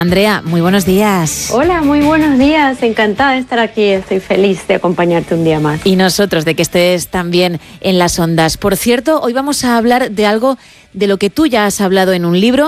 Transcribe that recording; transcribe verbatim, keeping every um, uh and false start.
Andrea, muy buenos días. Hola, muy buenos días. Encantada de estar aquí. Estoy feliz de acompañarte un día más. Y nosotros de que estés también en las ondas. Por cierto, hoy vamos a hablar de algo de lo que tú ya has hablado en un libro.